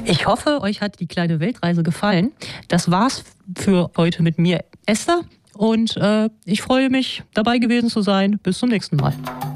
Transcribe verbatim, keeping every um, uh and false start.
Ich hoffe, euch hat die kleine Weltreise gefallen. Das war's für heute mit mir, Esther. Und äh, ich freue mich, dabei gewesen zu sein. Bis zum nächsten Mal.